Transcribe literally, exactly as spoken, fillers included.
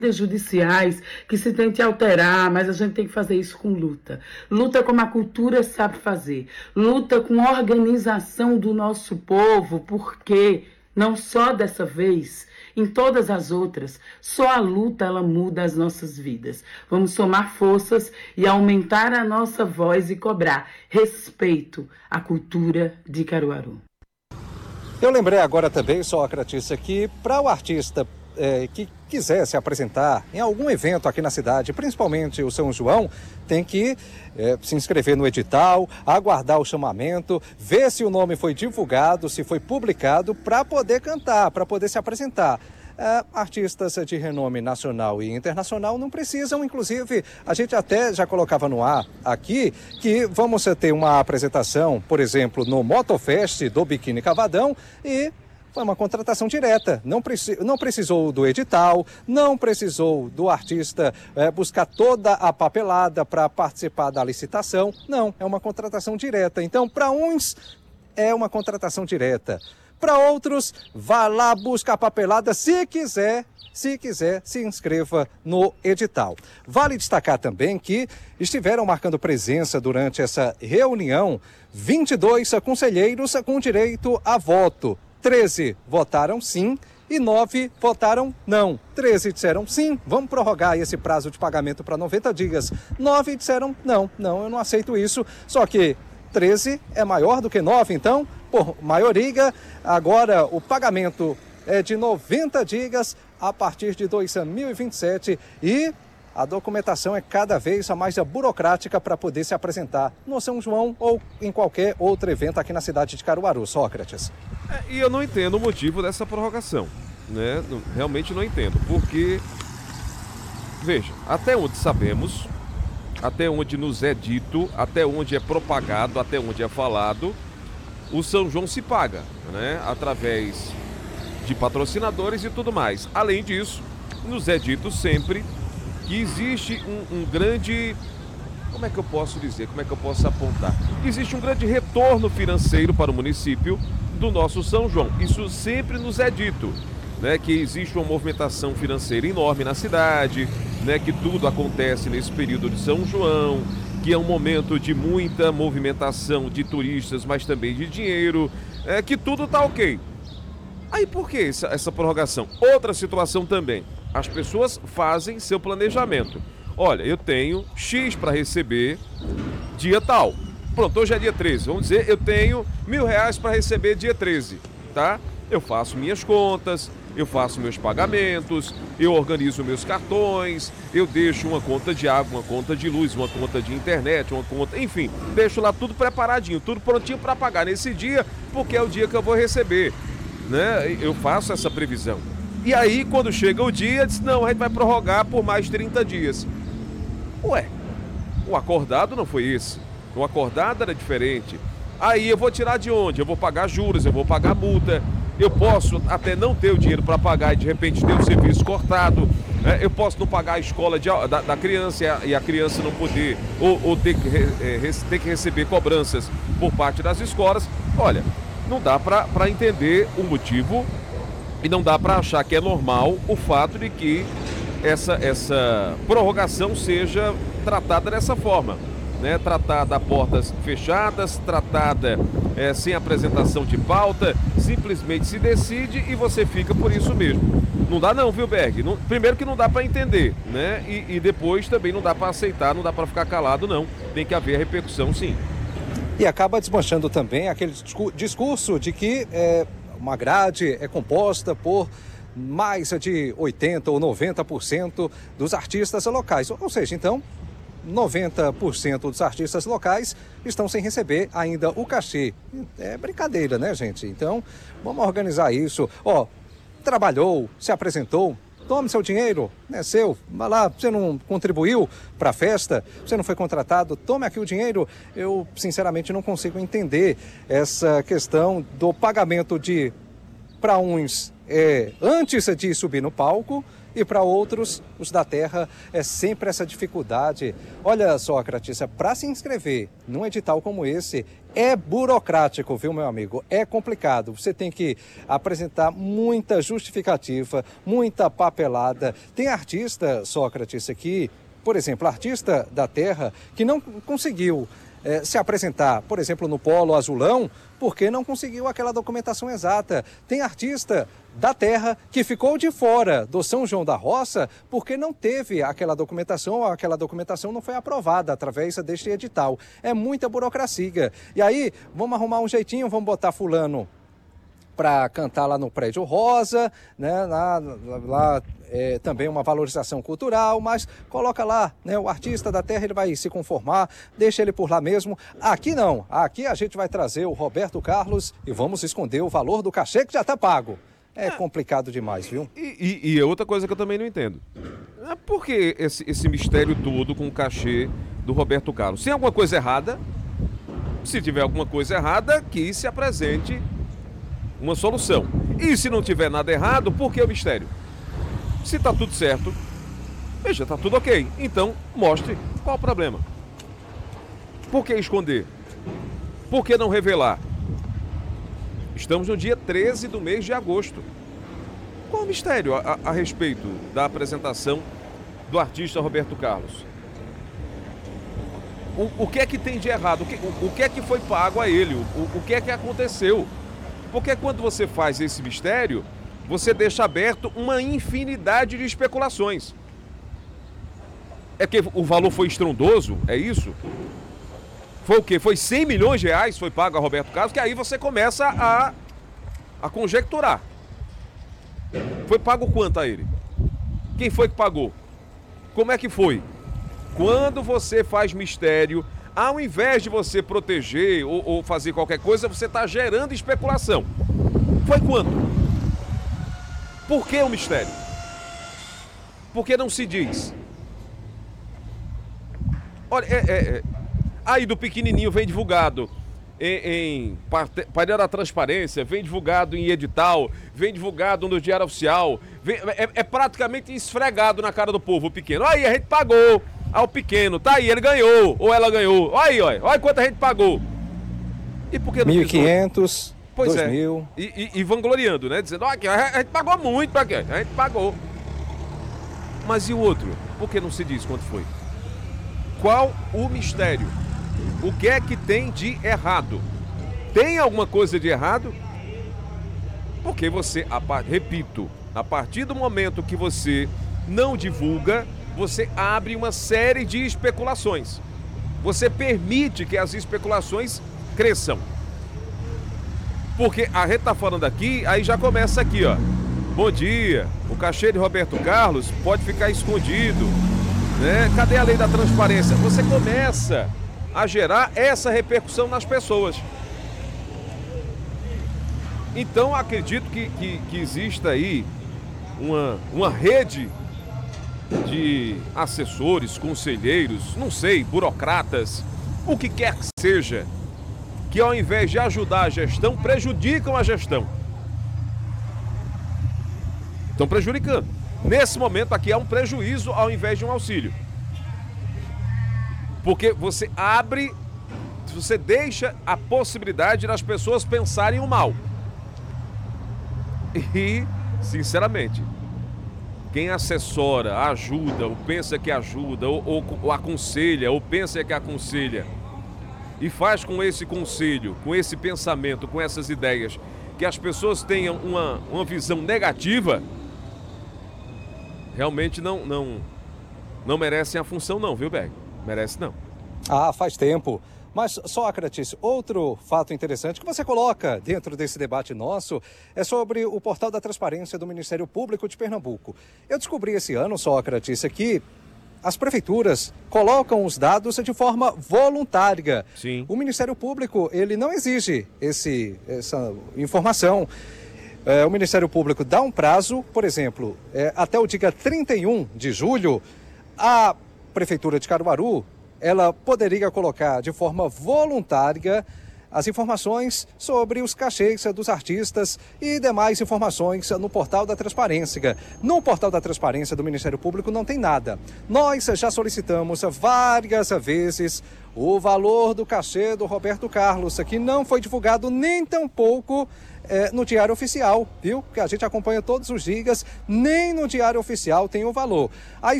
judiciais, que se tente alterar, mas a gente tem que fazer isso com luta. Luta como a cultura sabe fazer. Luta com a organização do nosso povo, porque não só dessa vez, em todas as outras, só a luta ela muda as nossas vidas. Vamos somar forças e aumentar a nossa voz e cobrar respeito à cultura de Caruaru. Eu lembrei agora também, Sócrates, que para o artista É, que quiser se apresentar em algum evento aqui na cidade, principalmente o São João, tem que é, se inscrever no edital, aguardar o chamamento, ver se o nome foi divulgado, se foi publicado, para poder cantar, para poder se apresentar. É, artistas de renome nacional e internacional não precisam, inclusive, a gente até já colocava no ar aqui que vamos ter uma apresentação, por exemplo, no Motofest do Biquíni Cavadão e foi uma contratação direta, não, preci- não precisou do edital, não precisou do artista é, buscar toda a papelada para participar da licitação, não, é uma contratação direta. Então, para uns, é uma contratação direta. Para outros, vá lá, busca a papelada, se quiser, se quiser, se inscreva no edital. Vale destacar também que estiveram marcando presença durante essa reunião vinte e dois conselheiros com direito a voto. treze votaram sim e nove votaram não. treze disseram sim, vamos prorrogar esse prazo de pagamento para noventa dias. nove disseram não, não, eu não aceito isso. Só que treze é maior do que nove, então, por maioria, agora o pagamento é de noventa dias a partir de dois mil e vinte e sete e a documentação é cada vez mais burocrática para poder se apresentar no São João ou em qualquer outro evento aqui na cidade de Caruaru. Sócrates. É, e eu não entendo o motivo dessa prorrogação, né? Realmente não entendo, porque, veja, até onde sabemos, até onde nos é dito, até onde é propagado, até onde é falado, o São João se paga, né? Através de patrocinadores e tudo mais. Além disso, nos é dito sempre que existe um, um grande, como é que eu posso dizer, como é que eu posso apontar? Existe um grande retorno financeiro para o município do nosso São João. Isso sempre nos é dito, né? Que existe uma movimentação financeira enorme na cidade, né? Que tudo acontece nesse período de São João, que é um momento de muita movimentação de turistas, mas também de dinheiro, é, que tudo tá ok. Aí por que essa, essa prorrogação? Outra situação também. As pessoas fazem seu planejamento. Olha, eu tenho X para receber dia tal. Pronto, hoje é dia treze. Vamos dizer, eu tenho mil reais para receber dia treze, tá? Eu faço minhas contas, eu faço meus pagamentos, eu organizo meus cartões, eu deixo uma conta de água, uma conta de luz, uma conta de internet, uma conta... Enfim, deixo lá tudo preparadinho, tudo prontinho para pagar nesse dia, porque é o dia que eu vou receber, né? Eu faço essa previsão. E aí, quando chega o dia, diz, não, a gente vai prorrogar por mais trinta dias. Ué, o acordado não foi esse. O acordado era diferente. Aí eu vou tirar de onde? Eu vou pagar juros, eu vou pagar multa. Eu posso até não ter o dinheiro para pagar e de repente ter o serviço cortado. Né? Eu posso não pagar a escola de, da, da criança e a, e a criança não poder, ou, ou ter, que, é, ter que receber cobranças por parte das escolas. Olha, não dá para entender o motivo. E não dá para achar que é normal o fato de que essa, essa prorrogação seja tratada dessa forma, né? Tratada a portas fechadas, tratada é, sem apresentação de pauta, simplesmente se decide e você fica por isso mesmo. Não dá não, viu, Berg? Não, primeiro que não dá para entender, né? E, e depois também não dá para aceitar, não dá para ficar calado, não. Tem que haver repercussão, sim. E acaba desmanchando também aquele discurso de que... É... uma grade é composta por mais de oitenta por cento ou noventa por cento dos artistas locais. Ou seja, então, noventa por cento dos artistas locais estão sem receber ainda o cachê. É brincadeira, né, gente? Então, vamos organizar isso. Ó, trabalhou, se apresentou, tome seu dinheiro, é seu, vai lá, você não contribuiu para a festa, você não foi contratado, tome aqui o dinheiro. Eu, sinceramente, não consigo entender essa questão do pagamento de, para uns, é, antes de subir no palco e para outros, os da terra, é sempre essa dificuldade. Olha só, Cratícia, para se inscrever num edital como esse, é burocrático, viu, meu amigo? É complicado. Você tem que apresentar muita justificativa, muita papelada. Tem artista, Sócrates, aqui, por exemplo, artista da terra, que não conseguiu eh, se apresentar, por exemplo, no Polo Azulão, porque não conseguiu aquela documentação exata. Tem artista da terra que ficou de fora do São João da Roça porque não teve aquela documentação, ou aquela documentação não foi aprovada através deste edital. É muita burocracia. E aí, vamos arrumar um jeitinho, vamos botar fulano para cantar lá no Prédio Rosa, né? Lá, lá é, também uma valorização cultural, mas coloca lá, né? O artista da terra, ele vai se conformar, deixa ele por lá mesmo. Aqui não, aqui a gente vai trazer o Roberto Carlos e vamos esconder o valor do cachê que já está pago. É complicado demais, viu? E, e, e outra coisa que eu também não entendo. Por que esse, esse mistério todo com o cachê do Roberto Carlos? Se tem alguma coisa errada, se tiver alguma coisa errada, que se apresente uma solução. E se não tiver nada errado, por que o mistério? Se tá tudo certo, veja, tá tudo ok. Então, mostre qual o problema. Por que esconder? Por que não revelar? Estamos no dia treze do mês de agosto. Qual o mistério a, a, a respeito da apresentação do artista Roberto Carlos? O, o que é que tem de errado? O que, o, o que é que foi pago a ele? O, o que é que aconteceu? Porque quando você faz esse mistério, você deixa aberto uma infinidade de especulações. É que o valor foi estrondoso? É isso? Foi o quê? Foi cem milhões de reais foi pago a Roberto Carlos, que aí você começa a, a conjecturar. Foi pago quanto a ele? Quem foi que pagou? Como é que foi? Quando você faz mistério, ao invés de você proteger ou, ou fazer qualquer coisa, você está gerando especulação. Foi quanto? Por que o mistério? Por que não se diz? Olha, é... é, é aí do pequenininho vem divulgado em, em painel da transparência, vem divulgado em edital, vem divulgado no Diário Oficial, vem, é, é praticamente esfregado na cara do povo, o pequeno. Aí, a gente pagou ao pequeno, tá aí, ele ganhou, ou ela ganhou. Aí, olha, olha quanto a gente pagou. E por que não mil e quinhentos, pois dois é. mil. E, e, e vangloriando, né? Dizendo, ó, aqui, a gente pagou muito, pra quê? A gente pagou. Mas e o outro? Por que não se diz quanto foi? Qual o mistério? O que é que tem de errado? Tem alguma coisa de errado? Porque você, a, repito, a partir do momento que você não divulga, você abre uma série de especulações. Você permite que as especulações cresçam. Porque a gente tá falando aqui, aí já começa aqui, ó. Bom dia, o cachê de Roberto Carlos pode ficar escondido, né? Cadê a lei da transparência? Você começa a gerar essa repercussão nas pessoas. Então acredito que, que, que exista aí uma, uma rede de assessores, conselheiros, não sei, burocratas, o que quer que seja, que ao invés de ajudar a gestão, prejudicam a gestão. Estão prejudicando. Nesse momento aqui há um prejuízo ao invés de um auxílio. Porque você abre, você deixa a possibilidade das pessoas pensarem o mal. E, sinceramente, quem assessora, ajuda, ou pensa que ajuda, ou, ou, ou aconselha, ou pensa que aconselha, e faz com esse conselho, com esse pensamento, com essas ideias, que as pessoas tenham uma, uma visão negativa, realmente não, não, não merecem a função não, viu, Berg? Merece não. Ah, faz tempo. Mas, Sócrates, outro fato interessante que você coloca dentro desse debate nosso é sobre o portal da transparência do Ministério Público de Pernambuco. Eu descobri esse ano, Sócrates, que as prefeituras colocam os dados de forma voluntária. Sim. O Ministério Público, ele não exige esse, essa informação. É, o Ministério Público dá um prazo, por exemplo, é, até o dia trinta e um de julho, a Prefeitura de Caruaru, ela poderia colocar de forma voluntária as informações sobre os cachês dos artistas e demais informações no portal da Transparência. No portal da Transparência do Ministério Público não tem nada. Nós já solicitamos várias vezes o valor do cachê do Roberto Carlos, que não foi divulgado nem tampouco é, no Diário Oficial, viu? Que a gente acompanha todos os dias, nem no Diário Oficial tem o valor. Aí